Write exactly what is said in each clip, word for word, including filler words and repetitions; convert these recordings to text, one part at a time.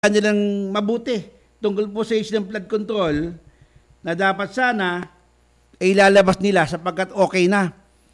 nilang mabuti tungkol po sa issue ng flood control na dapat sana ay ilalabas nila sapagkat okay na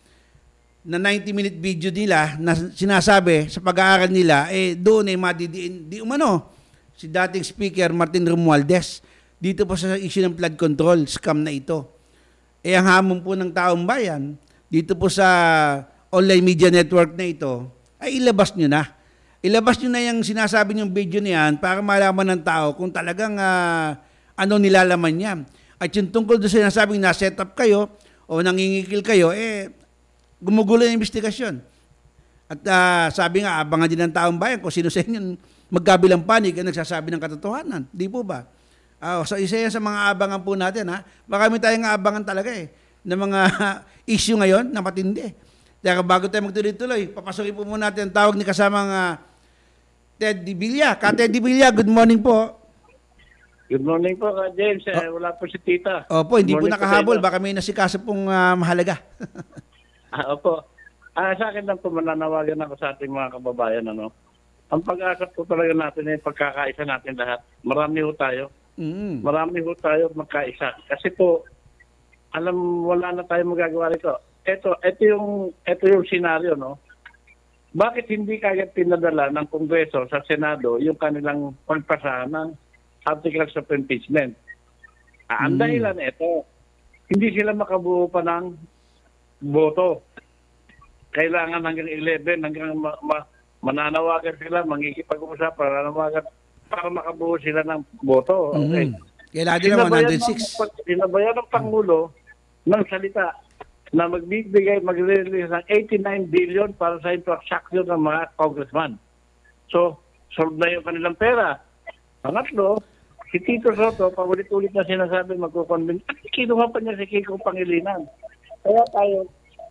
na ninety minute video nila na sinasabi sa pag-aaral nila, eh doon ay madidiin, di umano, si dating speaker Martin Romualdez dito po sa issue ng flood control, scam na ito. Eh ang hamon po ng taong bayan, dito po sa online media network na ito, ay ilabas nyo na. Ilabas nyo na yung sinasabi nyong video niyan para malaman ng tao kung talagang uh, ano nilalaman niya. At yung tungkol doon sa sinasabing na-set up kayo o nangingikil kayo, eh, gumugulo yung investigasyon. At uh, sabi nga, abangan din ng taong bayan kung sino sa inyo magkabilang panig ang nagsasabi ng katotohanan. Di po ba? Uh, so isa yan sa mga abangan po natin. Ha? Marami tayong abangan talaga eh, ng mga issue ngayon na matindi. Kaya bago tayo magtuloy-tuloy, papasukin po muna natin ang tawag ni kasamang uh, Ted Di Villa. Ka Ted Di Villa, good morning po. Good morning po, Ka James. Eh, oh. Wala po si Tita. Opo, hindi po nakahabol. Po, baka may nasikaso pong uh, mahalaga. ah, opo. Ah, sa akin lang po, mananawagan ako sa ating mga kababayan. Ano? Ang pag-asa po talaga natin ay pagkakaisa natin lahat. Marami ho tayo. Mm. Marami ho tayo magkaisa. Kasi po, alam, wala na tayo magagawa rito. Ito, ito yung, ito yung senaryo, no? Bakit hindi kagad pinadala ng Kongreso sa Senado yung kanilang pagpasa ng articles of impeachment? Ah, ang mm. dahilan ito, hindi sila makabuo pa ng boto. Kailangan hanggang eleven, hanggang ma- ma- mananawagan sila, mangikipag-usap, mananawagan para makabuo sila ng boto. Okay. Mm. Kailangan din ng one oh six. Sinabayan ng Pangulo ng salita na magbibigay, mag-release ng eighty-nine billion para sa infrastructure ng mga congressman. So, solve na yung kanilang pera. Pangatlo, si Tito Soto, paulit-ulit na sinasabi magkukonvince. At kinuha pa niya si Kiko Pangilinan. Kaya tayo,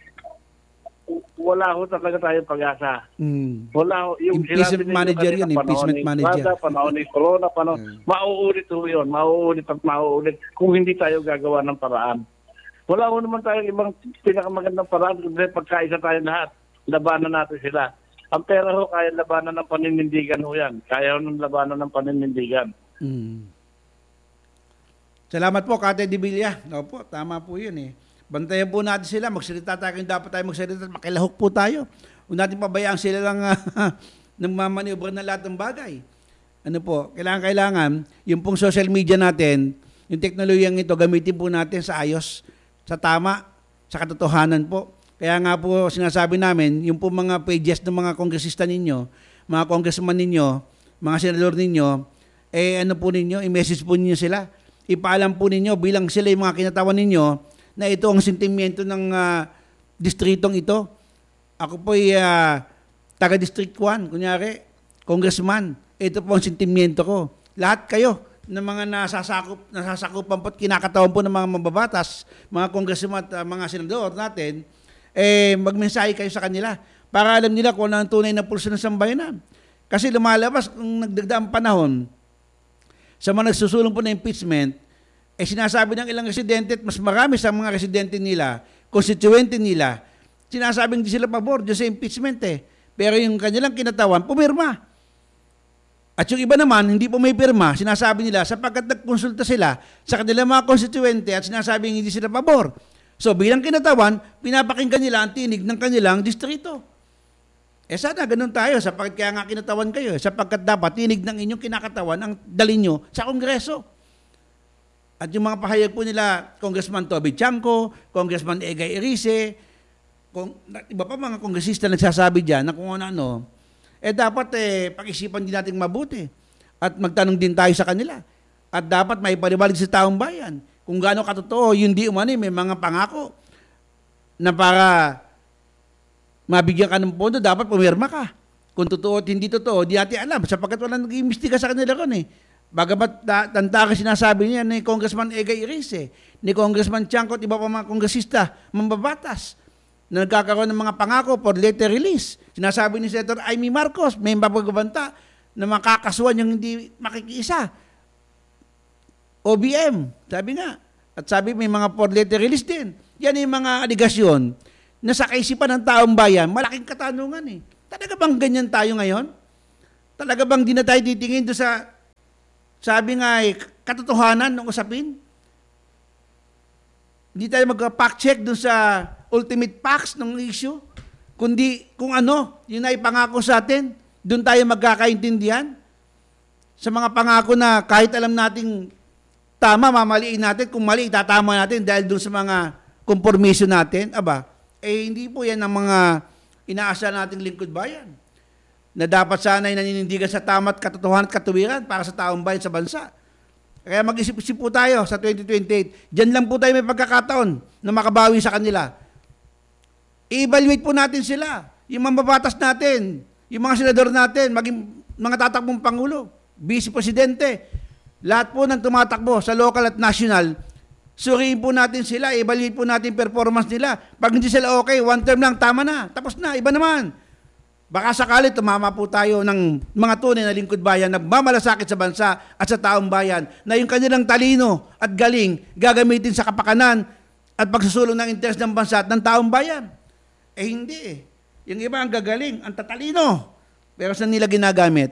wala ho talaga tayong pag-asa. Mm. Wala ho. Yung impeachment manager yun, impeachment manager. Panahon ni Corona, panahon. Mm. Mauulit ho yun. Mauulit at mauulit kung hindi tayo gagawa ng paraan. Wala ko naman tayong ibang pinakamagandang paraan kundi pagkaisa tayo lahat. Labanan natin sila. Ang pera ho, kaya labanan ng paninindigan ho yan. Kaya ho ng labanan ng paninindigan. Mm. Salamat po, Kate Di Villa. Opo, tama po yun eh. Bantayan po natin sila. Magsalita tayo kung dapat tayo magsalita. Makilahok po tayo. Huwag natin pabayaan sila lang uh, nang mamaniobra ng lahat ng bagay. Ano po, kailangan-kailangan, yung pong social media natin, yung teknolohiyang ito, gamitin po natin sa ayos, sa tama, sa katotohanan po. Kaya nga po sinasabi namin, yung po mga pages ng mga kongresista ninyo, mga congressman ninyo, mga senador ninyo, eh ano po ninyo, i-message po ninyo sila. Ipaalam po ninyo bilang sila yung mga kinatawan ninyo na ito ang sentimiento ng uh, distritong ito. Ako po ay uh, taga-district one, kunyari, congressman. Ito po ang sentimiento ko. Lahat kayo, ng mga nasasakop, nasasakupan po at kinakatawan po ng mga mababatas, mga congressman at uh, mga senador natin, eh magmensahe kayo sa kanila para alam nila kung ano ang tunay na pulso ng sambayanan. Kasi lumalabas kung nagdagdaang panahon sa mga nagsusulong po ng impeachment, eh sinasabi ng ilang residente at mas marami sa mga residente nila, constituente nila, sinasabing di sila pabor sa impeachment eh. Pero yung kanilang kinatawan, pumirma. At yung iba naman, hindi po may pirma, sinasabi nila sapagkat nagkonsulta sila sa kanilang mga konstituente at sinasabing hindi sila pabor. So bilang kinatawan, pinapakinggan nila ang tinig ng kanilang distrito. Eh sana ganun tayo sapagkat kaya nga kinatawan kayo, sapagkat dapat tinig ng inyong kinakatawan ang dalhin nyo sa Kongreso. At yung mga pahayag po nila, Congressman Toby Chanco, Congressman Egay Erice, kung, iba pa mga kongresista nagsasabi dyan na kung ano-ano, eh dapat eh, pag-isipan din natin mabuti at magtanong din tayo sa kanila. At dapat may paliwanag sa taong bayan kung gaano katotoo, yung di umano may mga pangako na para mabigyan ka ng pondo, dapat pumirma ka. Kung totoo at hindi totoo, di natin alam sapagkat walang nag-iimbestiga sa kanila ron eh. Bagamat tanta ka sinasabi niya ni Congressman Egay Erice, ni Congressman Chanco at iba pa mga kongresista, mambabatas, na nagkakaroon ng mga pangako for later release. Sinasabi ni Senator Amy Marcos, may mapagabanta na makakasuhan yung hindi makikiisa. O B M, sabi nga. At sabi may mga for later release din. Yan yung mga aligasyon na sa kaisipan ng taong bayan, malaking katanungan eh. Talaga bang ganyan tayo ngayon? Talaga bang di na tayo titingin doon sa sabi nga eh, katotohanan ng usapin. Hindi tayo mag-fact check dun sa ultimate facts ng issue, kundi kung ano, yun ay pangako sa atin, dun tayo magkakaintindihan. Sa mga pangako na kahit alam nating tama, mamaliin natin, kung mali, itatama natin dahil dun sa mga kompromiso natin, aba, eh hindi po yan ang mga inaasa nating lingkod bayan na dapat sana ay naninindigan sa tama at katotohanan at katuwiran para sa taong bayan sa bansa. Kaya mag-isip-isip po tayo sa twenty twenty-eight. Diyan lang po tayo may pagkakataon na makabawi sa kanila. I-evaluate po natin sila. Yung mambabatas natin, yung mga senador natin, maging mga tatakbong Pangulo, Vice Presidente, lahat po ng tumatakbo sa local at national, suriin po natin sila, i-evaluate po natin performance nila. Pag hindi sila okay, one term lang, tama na, tapos na, iba naman. Baka sakali tumama po tayo ng mga tunay na lingkod bayan na mamalasakit sa bansa at sa taong bayan na yung kanilang talino at galing gagamitin sa kapakanan at pagsusulong ng interes ng bansa at ng taong bayan. Eh hindi eh. Yung iba ang gagaling, ang tatalino. Pero saan nila ginagamit?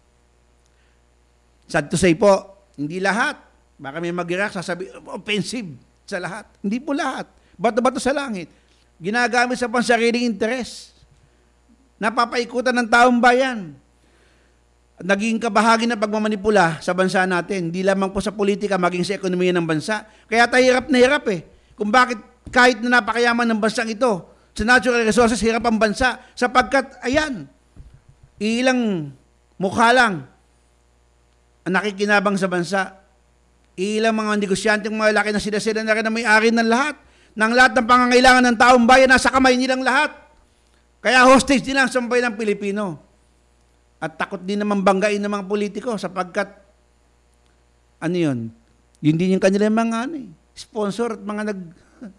Sad to say po, hindi lahat. Baka may mag-react, sasabi, offensive sa lahat. Hindi po lahat. Bato-bato sa langit. Ginagamit sa pansariling interes. Napapaikutan ng taong bayan. Naging kabahagi ng pagmamanipula sa bansa natin. Hindi lamang po sa politika, maging sa ekonomiya ng bansa. Kaya tayo hirap na hirap eh. Kung bakit kahit na napakayaman ng bansang ito, sa natural resources, hirap ang bansa. Sapagkat, ayan, ilang mukha lang ang nakikinabang sa bansa. Ilang mga negosyanteng malaki na sila-sila na rin na may-ari ng lahat. Ng lahat ng pangangailangan ng taong bayan, nasa kamay nilang lahat. Kaya hostage nila ang sambayan ng Pilipino. At takot din naman banggain ng mga politiko sapagkat, ano yun, yun din yung kanilang mga ano, eh, sponsor at mga nag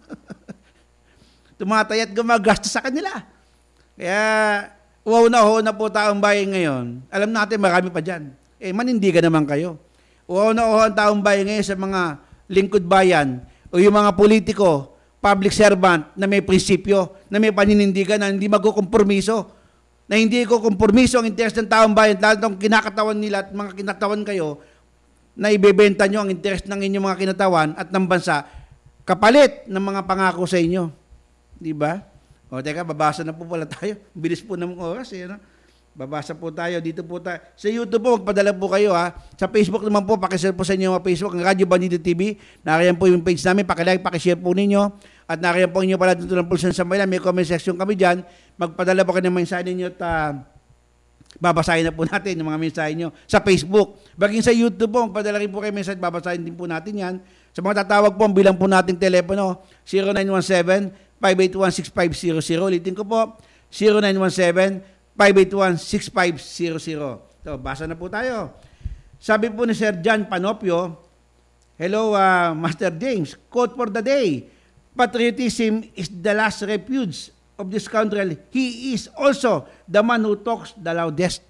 tumatay at gumagastos sa kanila. Kaya, wow na ho na po taong bayan ngayon. Alam natin, marami pa dyan. Eh, manindigan naman kayo. Wow na ho ang taong bayan ngayon sa mga lingkod bayan o yung mga politiko, public servant na may prinsipyo, na may paninindigan, na hindi magkukompromiso, na hindi ko kompromiso ang interes ng taong bayan, lalo kung kinakatawan nila at mga kinatawan kayo, na ibebenta nyo ang interes ng inyong mga kinatawan at ng bansa, kapalit ng mga pangako sa inyo. Di ba? O teka, babasa na po pala tayo. Bilis po ng oras eh. No? Babasa po tayo. Dito po tayo. Sa YouTube po, magpadala po kayo ha. Sa Facebook naman po, pakishare po sa inyo mga Facebook, ang Radyo Bandido T V. Nariyan po yung page namin. Pakilike, pakishare po ninyo. At nariyan po inyo pala dito ng Pulsan sa Maynila. May comment section kami dyan. Magpadala po kayo ng mensahe ninyo at uh, babasahin na po natin yung mga mensahe nyo sa Facebook. Baging sa YouTube po, magpadala rin po kayo mensahe. Babasahin din po natin yan. Sa mga tatawag po, ang bilang po nating telepono, zero nine one seven, five eight one, six five zero zero. Ulitin ko po, zero nine one seven, five eight one, six five zero zero. So, basa na po tayo. Sabi po ni Sir John Panopio, hello, uh, Master James. Quote for the day, patriotism is the last refuge of this country. He is also the man who talks the loudest.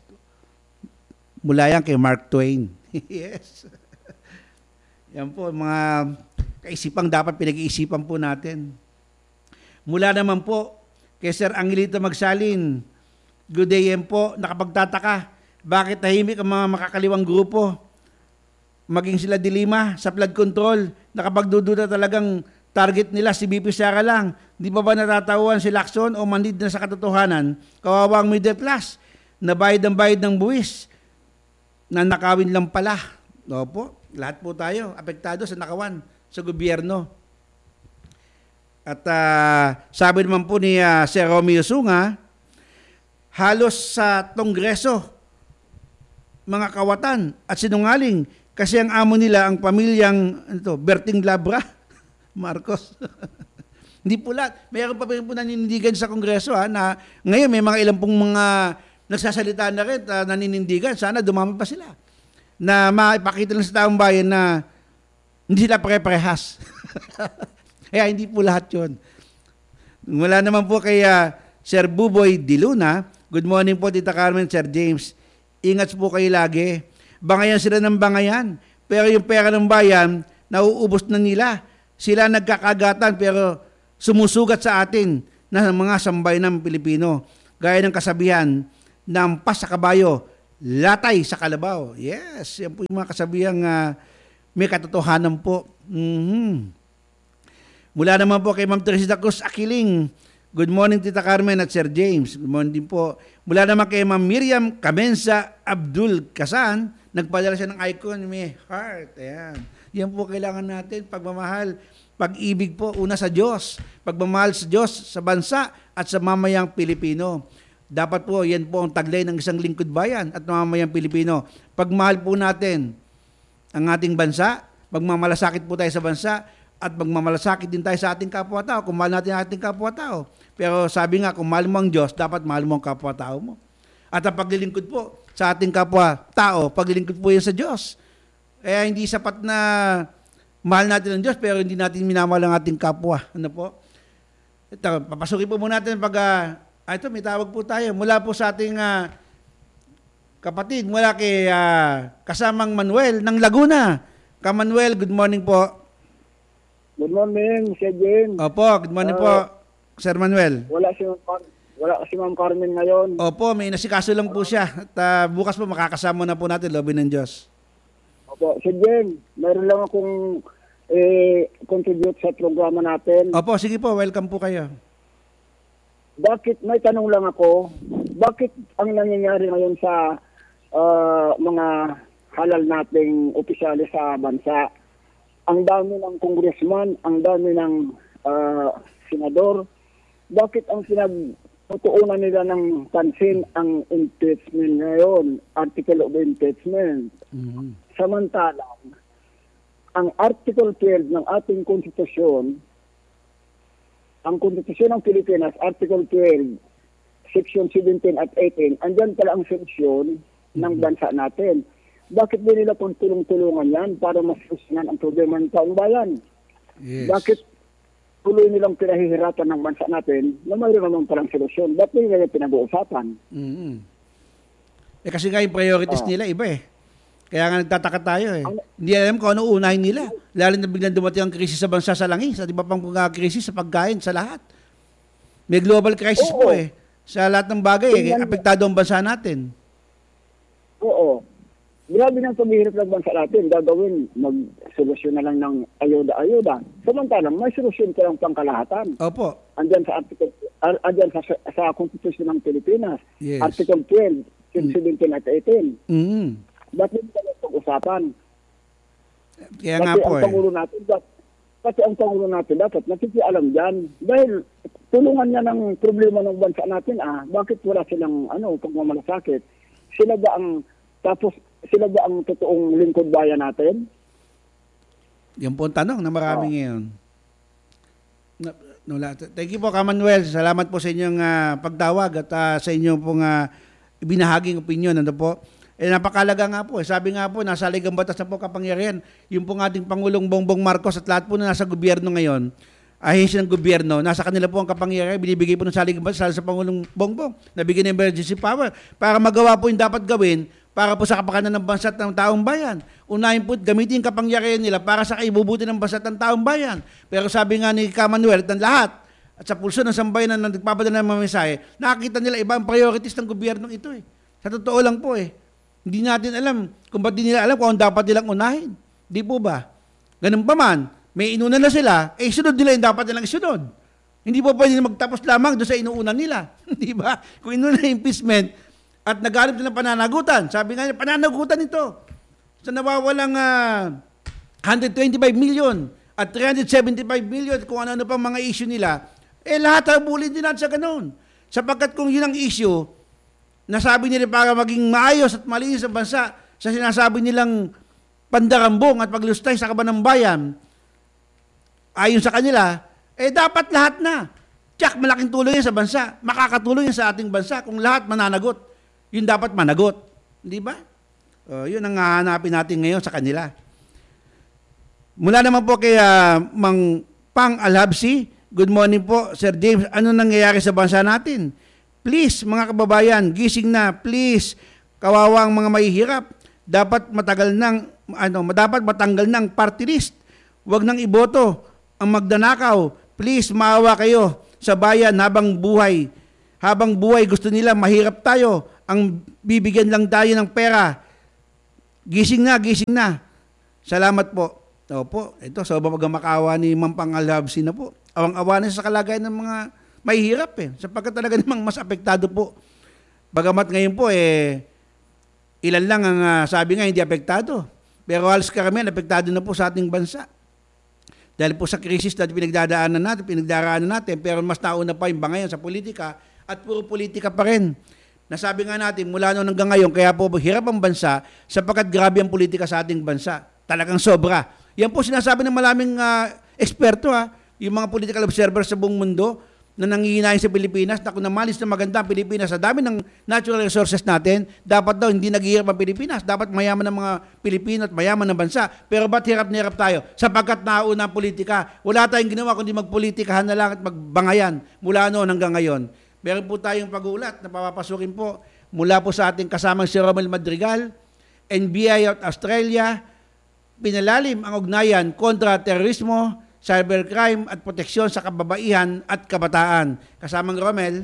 Mula yan kay Mark Twain. Yes. Yan po, mga kaisipang dapat pinag-iisipan po natin. Mula naman po kay Sir Angelito Magsalin, good day yan po, nakapagtataka, bakit tahimik ang mga makakaliwang grupo? Maging sila dilima sa flood control, nakapagdududa talagang target nila si B P Sara lang. Di ba ba natatawan si Lacson o manid na sa katotohanan? Kawawang middle class, na bayad ng bayad ng buwis, na nakawin lang pala. Opo, lahat po tayo apektado sa nakawan sa gobyerno. At uh, sabi naman po ni uh, Sir Romeo Sunga, halos sa Kongreso, mga kawatan at sinungaling kasi ang amo nila ang pamilyang ito, Berting Labra, Marcos. Hindi po lahat. Mayroon pa rin po naninindigan sa Kongreso ha, na ngayon may mga ilang pong mga nagsasalita na rin uh, naninindigan. Sana dumami pa sila. Na maipakita lang sa taong bayan na hindi sila pare-parehas. Kaya hindi po lahat yun. Wala naman po kay uh, Sir Buboy Diluna. Good morning po, Tita Carmen, Sir James. Ingat po kayo lagi. Bangayan sila ng bangayan. Pero yung pera ng bayan, nauubos na nila. Sila nagkakagatan pero sumusugat sa atin na mga sambay ng Pilipino. Gaya ng kasabihan, na ampas sa kabayo, latay sa kalabaw. Yes, yan po yung mga kasabihang uh, may katotohanan po. Mm-hmm. Mula naman po kay Ma'am Teresita Cruz Aquiling. Good morning, Tita Carmen at Sir James. Good morning din po. Mula naman kay Ma'am Miriam Kamensa Abdul Kasan. Nagpadala siya ng icon, may heart. Ayan. Yan po kailangan natin. Pagmamahal, pag-ibig po, una sa Diyos. Pagmamahal sa Diyos, sa bansa at sa mamayang Pilipino. Dapat po, yan po ang taglay ng isang lingkod bayan at mamayang Pilipino. Pagmahal po natin ang ating bansa, magmamalasakit po tayo sa bansa, at magmamalasakit din tayo sa ating kapwa-tao kung mahal natin ang ating kapwa-tao. Pero sabi nga, kung mahal mo ang Diyos, dapat mahal mo ang kapwa-tao mo. At ang paglilingkod po sa ating kapwa-tao, paglilingkod po yan sa Diyos. Kaya hindi sapat na mahal natin ang Diyos, pero hindi natin minamahal ang ating kapwa. Ano po? Ito, papasukin po muna natin pag... Uh, ah, ito, may tawag po tayo. Mula po sa ating uh, kapatid, mula kay uh, kasamang Manuel ng Laguna. Ka Manuel, good morning po. Good morning, Sir James. Opo, good morning uh, po, Sir Manuel. Wala si Ma'am Car- wala si Ma'am Carmen ngayon. Opo, may nasikaso lang po siya. At uh, bukas po makakasama na po natin, lobby ng Diyos. Opo, Sir James, mayroon lang akong eh, contribute sa programa natin. Opo, sige po, welcome po kayo. Bakit, may tanong lang ako, bakit ang nangyayari ngayon sa uh, mga halal nating opisyales sa bansa? Ang dami ng congressman, ang dami ng uh, senador. Bakit ang pinagtutuunan nila ng pansin ang impeachment ngayon, article of impeachment? Mm-hmm. Samantalang, ang article twelve ng ating konstitusyon, ang konstitusyon ng Pilipinas, article twelve, section seventeen at eighteen, andyan pala ang solusyon mm-hmm. ng bansa natin. Bakit din nila pong tulong-tulungan yan para masolusyonan ang problema ng taong bayan? Yes. Bakit tuloy nilang pinahihirapan ng bansa natin na mayroon naman palang solusyon? Bakit nila yung pinag-uusapan? Mm-hmm. Eh kasi nga yung priorities ah. nila iba eh. Kaya nga nagtataka tayo eh. Ang, Hindi alam kung ano unahin nila. Lalo na biglang dumating ang krisis sa bansa sa langis. Di ba pang krisis sa pagkain sa lahat? May global crisis oo. po eh. Sa lahat ng bagay eh. Apektado ang bansa natin. Oo. Grabe ng paghihirap ng bansa natin, gagawin, mag-solusyon na lang ng ayuda-ayuda. Samantalang, may solusyon ko lang pangkalahatan. Opo. Andyan sa article, andyan sa, sa Konstitusyon ng Pilipinas, yes. article twelve, seventeen at eighteen. Mm. Bakit hindi ka pag-usapan? Kaya nga po ang eh. Pangulo natin, kasi ang Pangulo natin dapat nakikialam dyan. Dahil tulungan niya ng problema ng bansa natin, ah, bakit wala silang ano, pagmamalasakit? Sila ba ang, tapos sila ba ang totoong lingkod bayan natin? Yan po ang tanong na marami oh. ngayon. No, no, thank you po, Ka Manuel. Salamat po sa inyong uh, pagtawag at uh, sa inyong pong uh, ibinahaging opinion. Ano po? Eh, napakalaga nga po. Eh. Sabi nga po, nasa ligang batas na po kapangyarihan. Yung pong ating Pangulong Bongbong Marcos at lahat po na nasa gobyerno ngayon, ahensya ng gobyerno, nasa kanila po ang kapangyarihan, binibigay po ng saligang batas sa Pangulong Bongbong, nabigyan ng emergency power para magawa po yung dapat gawin para po sa kapakanan ng bansa at ng taong bayan. Unahin po, gamitin yung kapangyarihan nila para sa kaibubuti ng bansa at ng taong bayan. Pero sabi nga ni Ka Manuel at ng lahat, at sa pulso ng sambayan na nagpapadala ng mga mensahe, nakakita nila iba ang priorities ng gobyernong ito eh. Sa totoo lang po eh. Hindi natin alam kung ba't di nila alam kung ang dapat nilang unahin. Di po ba? Ganun pa man, may inuna na sila, eh sunod nila yung dapat nilang isunod. Hindi po pwede magtapos lamang doon sa inuunan nila. Di ba? Kung inuna na impeachment, at naghanap ng pananagutan. Sabi nga niya, pananagutan ito. Sa nawawalang uh, one hundred twenty-five million at three hundred seventy-five million kung ano-ano pang mga issue nila, eh lahat habulin din natin sa ganun. Sapagkat kung yun ang issue, nasabi nila para maging maayos at malinis ang bansa sa sinasabi nilang pandarambong at paglustay sa kaban ng bayan, ayon sa kanila, eh dapat lahat na. Tsak, malaking tulong yan sa bansa. Makakatulong yan sa ating bansa kung lahat mananagot. Yun dapat managot. Di ba? Uh, yun ang hahanapin natin ngayon sa kanila. Mula naman po kay uh, Mang Pang Alhabsi, good morning po, Sir James. Ano nangyayari sa bansa natin? Please, mga kababayan, gising na. Please, kawawang mga mahihirap. Dapat matagal ng, ano, dapat matanggal ng party list. Huwag nang iboto ang magdanakaw. Please, maawa kayo sa bayan habang buhay. Habang buhay, gusto nila mahirap tayo ang bibigyan lang tayo ng pera. Gising na, gising na. Salamat po. Opo, ito, sobrang pagmamakawa ni Ma'am Pangalabsi na po. Awang-awa na sa kalagayan ng mga mahihirap eh. Sapagkat talaga namang mas apektado po. Bagamat ngayon po, eh, ilan lang ang uh, sabi nga hindi apektado. Pero halos karamihan, apektado na po sa ating bansa. Dahil po sa krisis na pinagdadaanan natin, pinagdaraanan natin, pero mas nauna pa yung bangayan sa politika at puro politika pa rin. Nasabi nga natin, mula noon hanggang ngayon, kaya po hirap ang bansa sapagkat grabe ang politika sa ating bansa. Talagang sobra. Yan po sinasabi ng maraming uh, eksperto, ha, yung mga political observers sa buong mundo na nangihinayin sa Pilipinas, na kung namalis na maganda ang Pilipinas sa dami ng natural resources natin, dapat daw hindi naghihirap ang Pilipinas. Dapat mayaman ng mga Pilipino at mayaman ng bansa. Pero ba't hirap na hirap tayo? Sapagkat nauna ang politika. Wala tayong ginawa kundi magpolitikahan na lang at magbangayan mula noon hanggang ngayon. Meron po tayong pag-uulat na papapasukin po mula po sa ating kasamang si Romel Madrigal, N B I at Australia. Pinalalim ang ugnayan kontra terorismo, cybercrime at proteksyon sa kababaihan at kabataan. Kasamang Romel.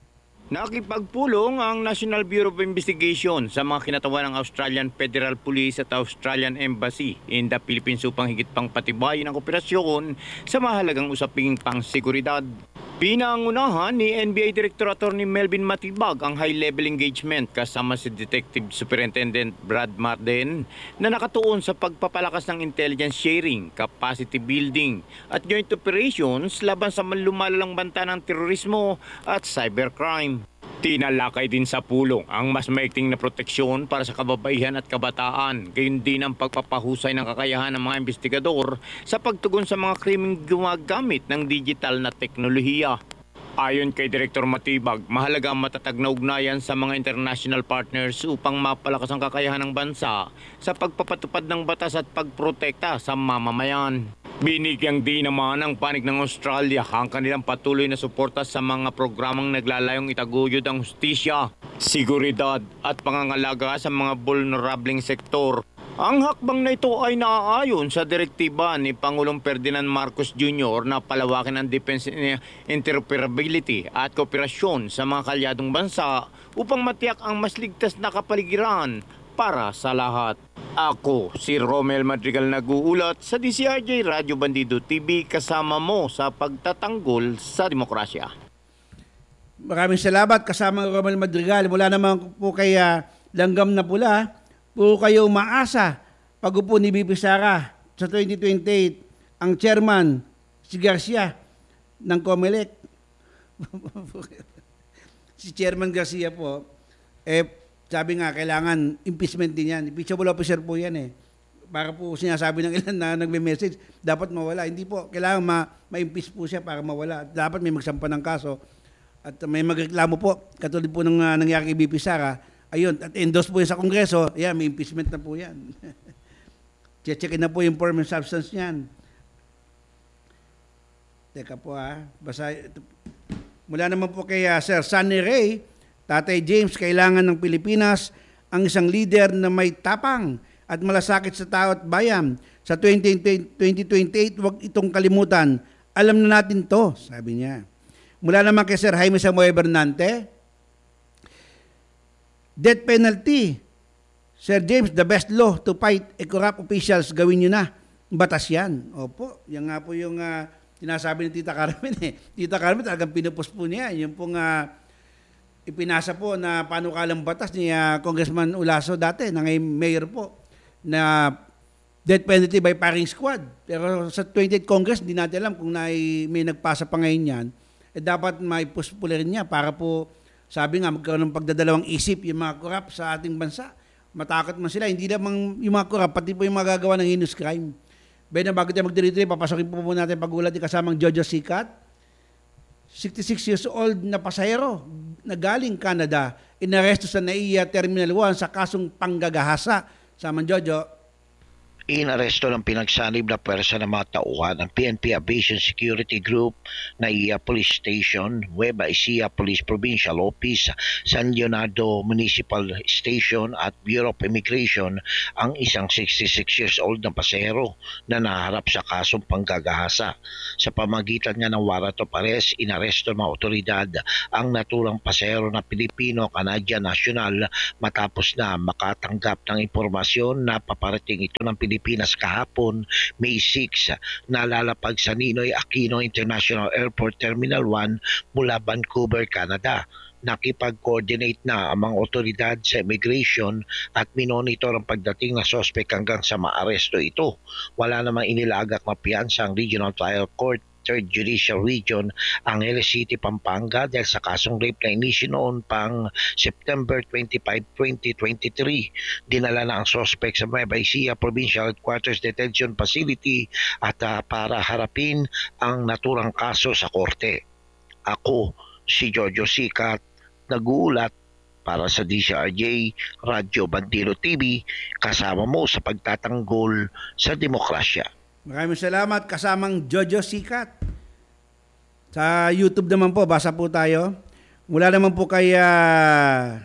Nakipagpulong ang National Bureau of Investigation sa mga kinatawan ng Australian Federal Police at Australian Embassy in the Philippines upang higit pang patibayin ang operasyon sa mahalagang usaping pangseguridad. Pinangunahan ni N B I Director Attorney Melvin Matibag ang high-level engagement kasama si Detective Superintendent Brad Marden na nakatuon sa pagpapalakas ng intelligence sharing, capacity building at joint operations laban sa lumalalang banta ng terorismo at cybercrime. Tinalakay din sa pulong ang mas maigting na proteksyon para sa kababaihan at kabataan, gayon din ang pagpapahusay ng kakayahan ng mga investigador sa pagtugon sa mga krimeng gumagamit ng digital na teknolohiya. Ayon kay Direktor Matibag, mahalaga ang matatag na ugnayan sa mga international partners upang mapalakas ang kakayahan ng bansa sa pagpapatupad ng batas at pagprotekta sa mamamayan. Binigyang din naman ang panig ng Australia ang kanilang patuloy na suporta sa mga programang naglalayong itaguyod ang hustisya, seguridad at pangangalaga sa mga vulnerableng sektor. Ang hakbang na ito ay naaayon sa direktiba ni Pangulong Ferdinand Marcos Junior na palawakin ang defense interoperability at kooperasyon sa mga kalyadong bansa upang matiyak ang mas ligtas na kapaligiran para sa lahat. Ako, si Romel Madrigal nag-uulat sa D C R J Radyo Bandido T V kasama mo sa pagtatanggol sa demokrasya. Maraming salamat kasama Romel Madrigal. Mula naman po kay uh, Langgam na Pula, po kayo umaasa pag-upo ni B P Sara sa twenty twenty-eight ang chairman si Garcia ng COMELEC. Si Chairman Garcia po, eh, sabi nga, kailangan impeachment din yan. Impeachable officer po yan eh. Para po sinasabi ng ilan na nagme-message, dapat mawala. Hindi po, kailangan ma- ma-impeach po siya para mawala. Dapat may magsampa ng kaso. At may magreklamo po, katulad po ng uh, nangyari kay B P Sara. Ayun, at endorse po yan sa Kongreso, yan, may impeachment na po yan. Che-checkin na po yung form and substance niyan. Teka po ha, basta, ito, mula naman po kay uh, Sir Sunny Ray, Tatay James, kailangan ng Pilipinas ang isang leader na may tapang at malasakit sa tao at bayan. Sa twenty twenty-eight, huwag itong kalimutan. Alam na natin to, sabi niya. Mula naman kay Sir Jaime Samuel Bernante, death penalty. Sir James, the best law to fight a corrupt officials, gawin nyo na. Batas yan. Opo, yan nga po yung uh, sinasabi ni Tita Carmen eh. Tita Carmen talagang pinupos po niya. Yung pong uh, ipinasa po na panukalang batas ni uh, Congressman Ulaso dati, na ngayon mayor po, na death penalty by firing squad. Pero sa twenty-eighth Congress, hindi natin alam kung na, may nagpasa pa ngayon yan. Eh dapat may push po rin niya para po, sabi nga, magkaroon ng pagdadalawang isip yung mga corrupt sa ating bansa. Matakot man sila. Hindi namang yung mga corrupt, pati po yung magagawa ng heinous crime. Bay na bago tayo magdiri-diri, papasokin po po natin pagulat ni kasamang Jojo Sikat. sixty-six years old na pasahero na galing Canada, inaresto sa N A I A Terminal one sa kasong panggagahasa. Samang Jojo. Inaresto ng pinagsanib na pwersa ng mga tauhan ng P N P Aviation Security Group na I A Police Station, Nueva Ecija Police Provincial Office, San Leonardo Municipal Station at Bureau of Immigration ang isang sixty-six years old na pasahero na naharap sa kasong panggagahasa. Sa pamagitan nga ng warrant of arrest, inaresto ng mga otoridad ang naturang pasahero na Pilipino-Canadian national matapos na makatanggap ng impormasyon na paparating ito ng Pilipinas kahapon, May six, na lalapag sa Ninoy Aquino International Airport Terminal one mula Vancouver, Canada. Nakipag-coordinate na ang mga otoridad sa immigration at minonitor ang pagdating na sospek hanggang sa maaresto ito. Wala namang inilagak na piyansa ang Regional Trial Court third Judicial Region ang Angeles City, Pampanga dahil sa kasong rape na inisyu noon pang September twenty-fifth, twenty twenty-three. Dinala na ang suspect sa Nueva Ecija Provincial Headquarters Detention Facility at uh, para harapin ang naturang kaso sa korte. Ako, si Jojo Sikat, nag-uulat para sa D C R J Radyo Bandilo T V, kasama mo sa pagtatanggol sa demokrasya. Maraming salamat, kasamang Jojo Sikat. Sa YouTube naman po, basa po tayo. Mula naman po kay uh,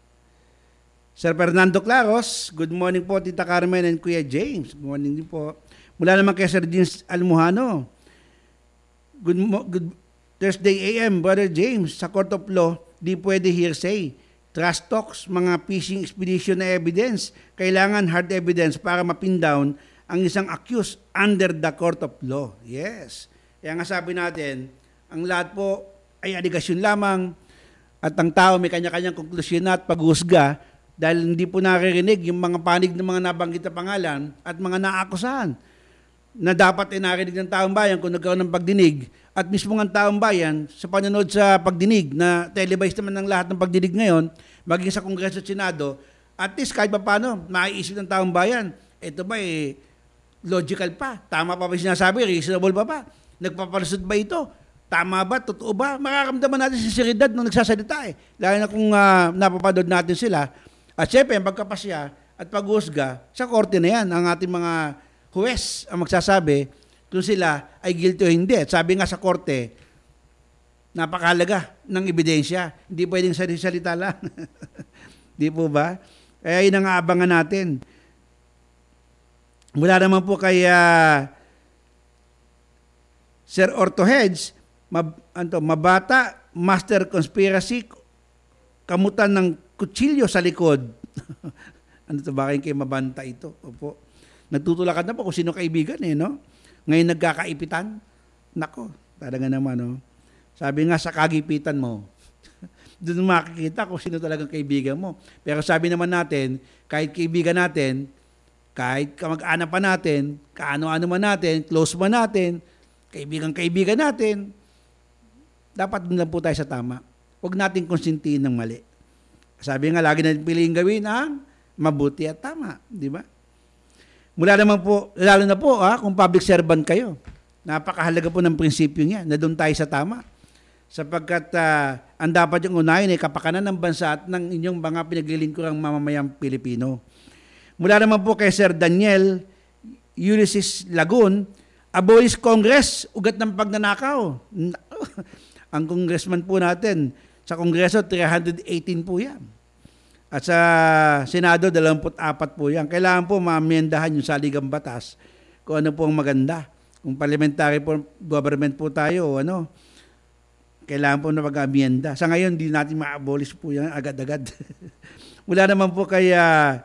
Sir Fernando Claros. Good morning po, Tita Carmen and Kuya James. Good morning din po. Mula naman kay Sir James Almuhano. Good, mo- good Thursday A M, Brother James. Sa Court of Law, di pwede hearsay. Trust talks, mga fishing expedition na evidence. Kailangan hard evidence para mapin down ang isang accused under the court of law. Yes. Kaya nga sabi natin, ang lahat po ay aligasyon lamang at ang tao may kanya-kanyang konklusyon at pag-husga dahil hindi po naririnig yung mga panig ng mga nabanggit na pangalan at mga naakusahan na dapat ay narinig ng taong bayan kung nagkaroon ng pagdinig at mismo ng taong bayan sa panonood sa pagdinig na televised naman ng lahat ng pagdinig ngayon, maging sa Kongreso at Senado, at least kahit pa paano, maiisip ng taong bayan, ito ba eh, logical pa? Tama pa ba yung sinasabi? Reasonable pa ba? Nagpapalusot ba ito? Tama ba? Totoo ba? Makakamdaman natin sinseridad nung nagsasalita eh. Lalo na kung uh, napapadod natin sila. At syempre, ang pagkapasya at paghusga, sa korte na yan, ang ating mga huwes ang magsasabi kung sila ay guilty o hindi. At sabi nga sa korte, napakahalaga ng ebidensya. Hindi pwedeng salita lang. Di po ba? Kaya yun ang aabangan natin. Mula naman po kay uh, Sir Orto Heads, mab, anto, mabata, master conspiracy, kamutan ng kutsilyo sa likod. Ano to, bakit kayo mabanta ito? Opo. Nagtutulakan na po kung sino kaibigan eh, no? Ngayon nagkakaipitan. Nako, talaga naman, no? Sabi nga sa kagipitan mo, doon makikita kung sino talagang kaibigan mo. Pero sabi naman natin, kahit kaibigan natin, kahit kamag-anak pa natin, kaano-ano man natin, close man natin, kaibigan-kaibigan natin, dapat doon lang po tayo sa tama. Huwag natin konsintihin ng mali. Sabi nga, lagi natin piliin gawin ang mabuti at tama. Di ba? Mula naman po, lalo na po, ah, kung public servant kayo, napakahalaga po ng prinsipyo niya na doon tayo sa tama. Sapagkat uh, ang dapat yung unahin ay kapakanan ng bansa at ng inyong mga pinaglilingkurang mamamayang Pilipino. Mula naman po kay Sir Daniel Ulysses Lagun, abolish Congress, ugat ng pagnanakaw. Ang congressman po natin, sa Kongreso, three hundred eighteen po yan. At sa Senado, twenty-four po yan. Kailangan po maamyendahan yung saligang batas kung ano po ang maganda. Kung parliamentary po, government po tayo, ano, kailangan po na mag-amyenda. Sa ngayon, di natin ma-abolish po yan agad-agad. Mula naman po kay uh,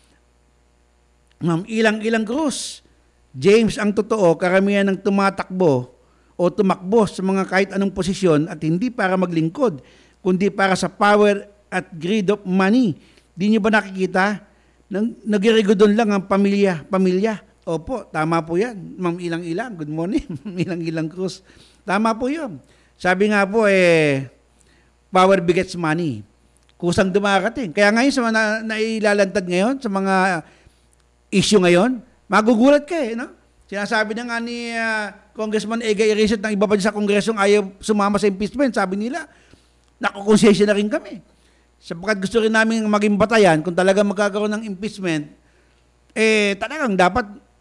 Ma'am Ilang-Ilang Cruz, James, ang totoo, karamihan ng tumatakbo o tumakbo sa mga kahit anong posisyon at hindi para maglingkod, kundi para sa power at greed of money. Di niyo ba nakikita? Nagirigodon lang ang pamilya. Pamilya. Opo, tama po yan. Ma'am Ilang-Ilang, good morning. Ma'am Ilang-Ilang Cruz. Tama po yun. Sabi nga po, eh, power begets money. Kusang dumarating. Kaya ngayon, sa mga na, nailalantad ngayon, sa mga issue ngayon, magugulat ka eh, no? Sinasabi na nga ni uh, Congressman Egay Erizet ng iba pa sa Kongresong ayaw sumama sa impeachment. Sabi nila, nakukonsensya na rin kami. Sapagkat gusto rin namin maging batayan kung talaga magkakaroon ng impeachment, eh talagang dapat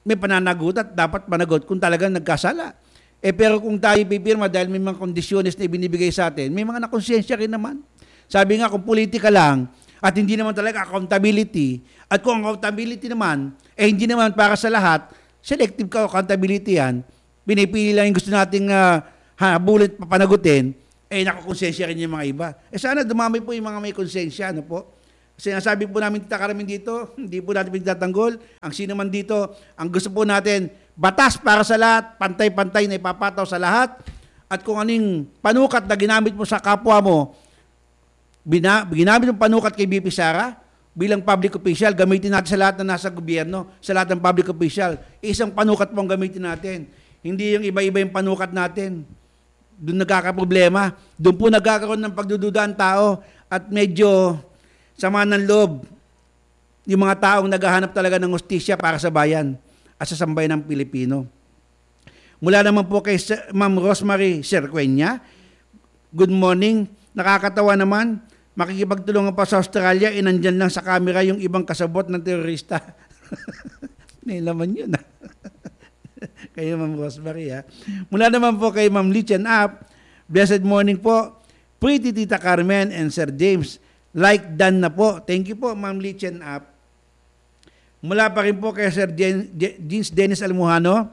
may pananagot at dapat managot kung talagang nagkasala. Eh pero kung tayo pipirma dahil may mga kondisyones na ibinibigay sa atin, may mga nakonsensya rin naman. Sabi nga kung politika lang at hindi naman talaga accountability, at kung accountability naman, eh hindi naman para sa lahat, selective ka accountability yan, pinipili lang yung gusto nating uh, habulin, papanagutin, eh nakakonsensya rin yung mga iba. Eh sana dumami po yung mga may konsensya, ano po? Kasi nasabi po namin Tita Carmen dito, hindi po natin pinagtatanggol. Ang sino man dito, ang gusto po natin, batas para sa lahat, pantay-pantay na ipapataw sa lahat. At kung anong panukat na ginamit mo sa kapwa mo, bina, ginamit mo panukat kay B P Sara, bilang public official, gamitin natin sa lahat na nasa gobyerno, sa lahat ng public official. Isang panukat po ang gamitin natin. Hindi yung iba-iba yung panukat natin. Doon nagkakaproblema. Doon po nagkakaroon ng pagdududa ang tao at medyo sama ng loob yung mga taong naghahanap talaga ng hustisya para sa bayan at sa sambayan ng Pilipino. Mula naman po kay Ma'am Rosemary Serqueña, good morning. Nakakatawa naman, makikipagtulungan pa sa Australia, inandyan lang sa camera yung ibang kasabot ng terorista. Nilaman yun. Kayo Ma'am Rosemary ha. Mula naman po kay Ma'am Lichen Up, blessed morning po, pretty Tita Carmen and Sir James. Like done na po. Thank you po, Ma'am Lichen Up. Mula pa rin po kay Sir Jen, Jeans Dennis Almuhano.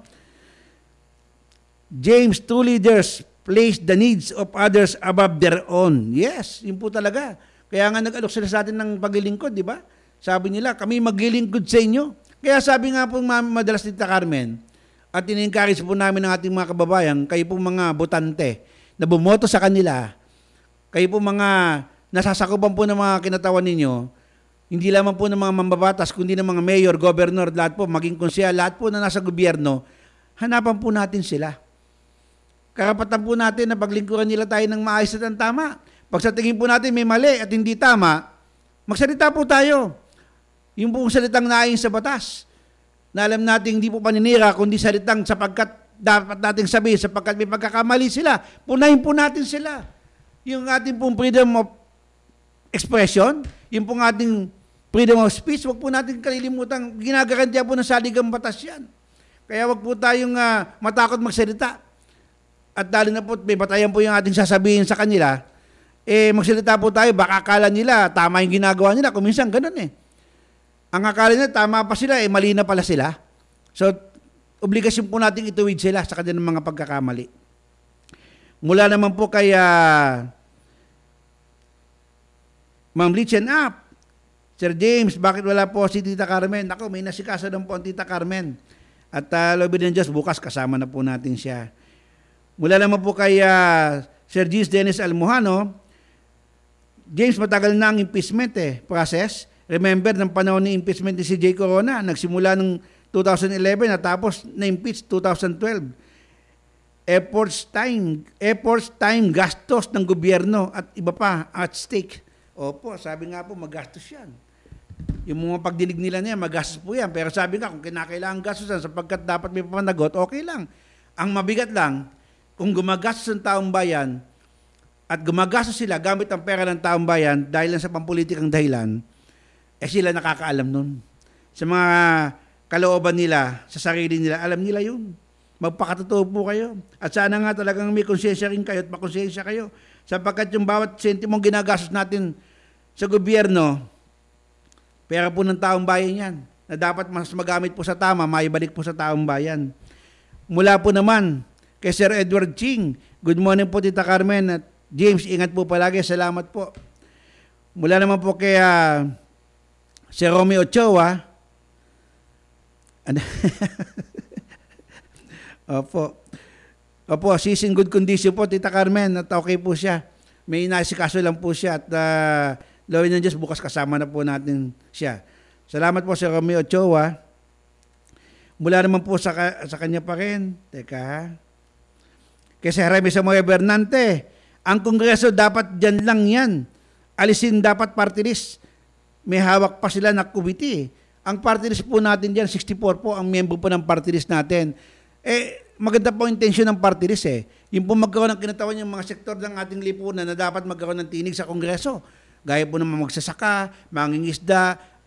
James, true leaders place the needs of others above their own. Yes, yun po talaga. Kaya nga nag-alok sila sa atin ng paglilingkod, di ba? Sabi nila, kami maglilingkod sa inyo. Kaya sabi nga po madalas Tita Carmen, at in-encourage po namin ng ating mga kababayan, kayo po mga botante na bumoto sa kanila, kayo po mga nasasakupan po ng mga kinatawan ninyo, hindi lamang po ng mga mambabatas, kundi ng mga mayor, governor, lahat po, maging konsyal, lahat po na nasa gobyerno, hanapan po natin sila. Karapatan po natin na paglingkuran nila tayo ng maayos at ang tama. Pag sa tingin po natin may mali at hindi tama, magsalita po tayo. Yung pong salitang naayon sa batas, na alam natin hindi po paninira, kundi salitang sapagkat dapat nating sabihin, sapagkat may pagkakamali sila, punahin po natin sila. Yung ating pong freedom of expression, yung pong ating freedom of speech, wag po natin kalilimutan, ginagarantiya po ng saligang batas yan. Kaya wag po tayong uh, matakot magsalita. At dahil na po, may batayan po yung ating sasabihin sa kanila, eh magsalita po tayo, baka akala nila, tama yung ginagawa nila, kung minsan ganun eh. Ang akala nila, tama pa sila, eh mali na pala sila. So, obligasyon po natin ituwid sila sa kanilang mga pagkakamali. Mula naman po kay uh, Ma'am Lichen Up, Sir James, bakit wala po si Tita Carmen? Ako, may nasikasa doon po ang Tita Carmen. At uh, lobe ng Diyos, bukas kasama na po natin siya. Mula naman po kay uh, Sir Jeans Dennis Almuhano, James, matagal na ang impeachment eh, process. Remember, ng panahon ng impeachment ni C J Corona, nagsimula ng two thousand eleven, natapos na-impeach two thousand twelve. Efforts, time, efforts, time, gastos ng gobyerno at iba pa at stake. Opo, sabi nga po, magastos yan. Yung mga pagdinig nila niya, magastos po yan. Pero sabi nga, kung kinakailangan gastosan sapagkat dapat may pamanagot, okay lang. Ang mabigat lang, kung gumagastos ang taong bayan at gumagastos sila gamit ang pera ng taong bayan dahil lang sa pampolitikang dahilan, eh sila nakakaalam nun. Sa mga kalooban nila, sa sarili nila, alam nila yun. Magpakatotoo po kayo. At sana nga talagang may konsensya rin kayo at makonsensya kayo. Sapagkat yung bawat sentimong ginagastos natin sa gobyerno, pera po ng taong bayan yan, na dapat mas magamit po sa tama, maibalik po sa taong bayan. Mula po naman kay Sir Edward Ching, good morning po Tita Carmen at James, ingat po palagi, salamat po. Mula naman po kay uh, Sir Romeo Ochoa, opo, opo, she's in good condition po Tita Carmen at okay po siya. May nasikaso lang po siya at uh, lawin ng Diyos, bukas kasama na po natin siya. Salamat po Sir Romeo Ochoa. Mula naman po sa, sa kanya pa rin, teka, kasi Jaime Samuel Bernante, ang Kongreso dapat dyan lang yan. Alisin dapat party list. May hawak pa sila na committee. Ang party list po natin dyan, sixty-four po ang member po ng party list natin. Eh, maganda po ang intensyon ng party list eh. Yung po magkaroon ng kinatawan yung mga sektor ng ating lipunan na dapat magkaroon ng tinig sa Kongreso. Gaya po ng mga magsasaka, mangingisda,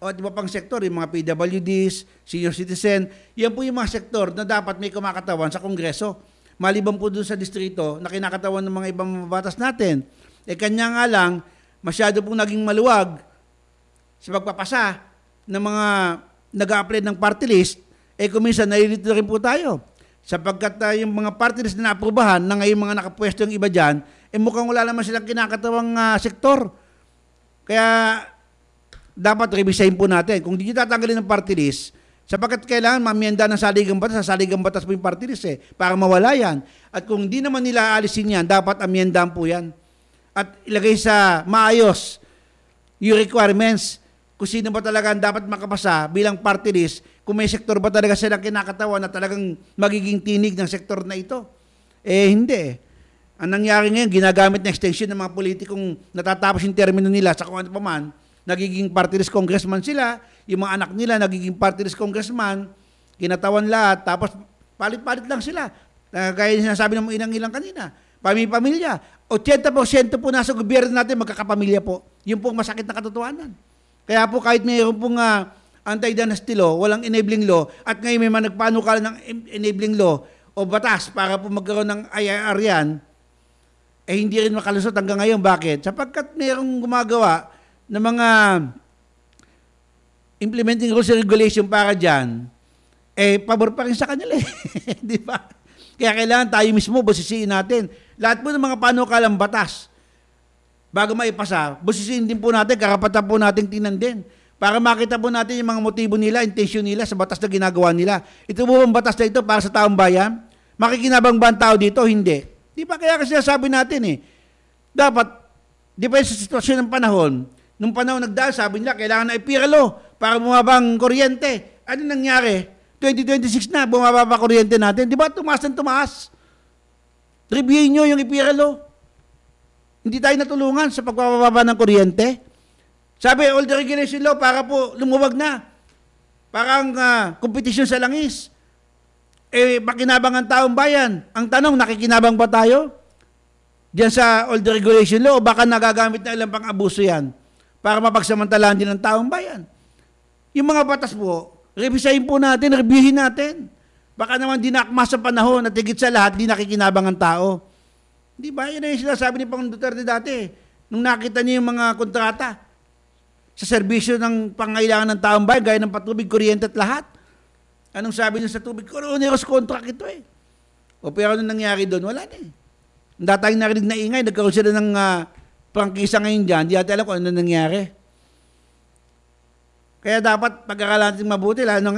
o at iba pang sektor, yung mga P W Ds, senior citizen, yan po yung mga sektor na dapat may kumakatawan sa Kongreso. Maliban po doon sa distrito na kinakatawan ng mga ibang batas natin. Eh kanya nga lang, masyado pong naging maluwag sa pagpapasa ng mga nag-a-apply ng party list, eh kuminsan nalilito rin po tayo. Sapagkat uh, yung mga party list na naaprubahan na ngayon mga nakapwesto yung iba dyan, eh mukhang wala naman silang kinakatawang uh, sektor. Kaya dapat revisahin po natin. Kung di nyo tatanggalin ng party list, sapagkat kailangan mamiyenda ng saligang batas, sa saligang batas po yung party list eh, para mawala yan. At kung di naman nila aalisin yan, dapat amyendahan po yan. At ilagay sa maayos yung requirements kung sino ba talaga ang dapat makapasa bilang party list, kung may sektor ba talaga silang kinakatawan na talagang magiging tinig ng sektor na ito. Eh hindi. Ang nangyari ngayon, ginagamit na extension ng mga politikong natatapos yung termino nila sa kung ano pa man, nagiging party list congressman sila, yung mga anak nila nagiging party list congressman, kinatawan lahat, tapos palit-palit lang sila. Uh, gaya yung sinasabi ng mga inang-ilang kanina, pamilya-pamilya. eighty percent po nasa gobyerno natin magkakapamilya po. Yun po masakit na katotohanan. Kaya po kahit mayroon pong uh, anti-dynasty law, walang enabling law, at ngayon may mga nagpanukal ng enabling law o batas para po magkaroon ng I I R yan, eh hindi rin makalusot hanggang ngayon. Bakit? Sapagkat mayroong gumagawa ng mga implementing rules and regulation para dyan, eh, pabor pa rin sa kanila eh. Di ba? Kaya kailangan tayo mismo busisiin natin. Lahat po ng mga panukalang batas, bago maipasa, busisiin din po natin, karapatan po natin tinan din. Para makita po natin yung mga motibo nila, intensyon nila sa batas na ginagawa nila. Ito po ang batas na ito para sa taong bayan? Makikinabang ba ang tao dito? Hindi. Di ba kaya kasi sabi natin eh, dapat, depende sa sitwasyon ng panahon, nung panahon nagdaan, sabi nila, kailangan na ipiralo para bumabang kuryente. Ano nangyari? twenty twenty-six na, bumaba pa kuryente natin. Di ba tumaas ng tumaas? Reviewin nyo yung ipiralo. Hindi tayo natulungan sa pagbababa ng kuryente. Sabi, all the regulation law para po lumuwag na. Parang uh, competition sa langis. Eh, makinabang ang taong bayan. Ang tanong, nakikinabang ba tayo? Diyan sa all the regulation law o baka nagagamit na ilang pang-abuso yan para mapagsamantalahan din ng taong bayan. Yung mga batas po, revisahin po natin, reviewin natin. Baka naman di nakma sa panahon at higit sa lahat, di nakikinabang ang tao. Di ba? Yun yung sinasabi ni Pangulong Duterte dati. Nung nakita niya yung mga kontrata sa serbisyo ng pangailangan ng taong bayan, gaya ng patubig, kuryente at lahat. Anong sabi niya sa tubig? Onerous contract ito eh. O pero anong nangyari doon? Wala na eh. Ang datang narinig na ingay, nagkaroon sila ng uh, prangkisa ngayon dyan, di natin alam kung ano nangyari. Kaya dapat pag-aralan natin mabuti, lalo